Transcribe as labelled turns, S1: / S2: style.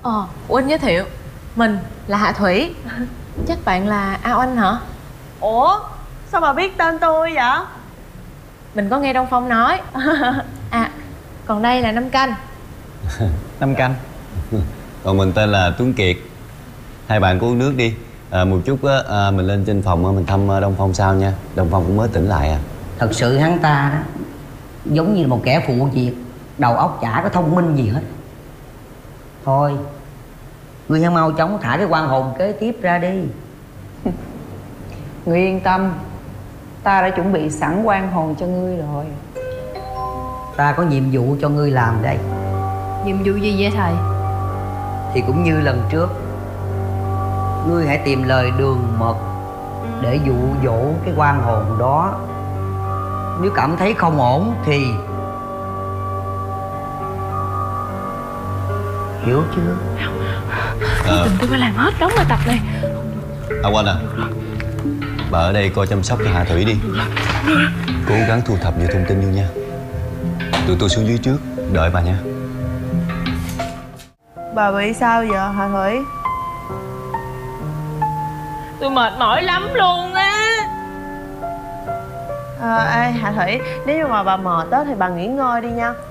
S1: Quên giới thiệu, mình là Hạ Thủy. Chắc bạn là A Oanh hả?
S2: Ủa, sao bà biết tên tôi vậy?
S1: Mình có nghe Đông Phong nói. Còn đây là Năm Canh.
S3: Năm Canh.
S4: Còn mình tên là Tuấn Kiệt. Hai bạn có uống nước đi. Một chút á, mình lên trên phòng mình thăm Đông Phong sau nha. Đông Phong cũng mới tỉnh lại à.
S5: Thật sự hắn ta đó giống như là một kẻ phụ việc, đầu óc chả có thông minh gì hết. Thôi, ngươi hãy mau chóng thả cái quan hồn kế tiếp ra đi.
S6: Ngươi yên tâm, ta đã chuẩn bị sẵn quan hồn cho ngươi rồi.
S5: Ta có nhiệm vụ cho ngươi làm đây.
S1: Nhiệm vụ gì vậy thầy?
S5: Thì cũng như lần trước, ngươi hãy tìm lời đường mật để dụ dỗ cái quan hồn đó. Nếu cảm thấy không ổn thì hiểu chưa?
S1: Tôi phải làm hết đóng bài tập này.
S4: Quanh à, bà ở đây coi chăm sóc cho Hạ Thủy đi. Cố gắng thu thập nhiều thông tin vô nha. Tụi tôi xuống dưới trước, đợi bà nha.
S2: Bà bị sao giờ Hạ Thủy?
S1: Tôi mệt mỏi lắm luôn á.
S2: Ê Hạ Thủy, nếu như mà bà mệt đó thì bà nghỉ ngơi đi nha.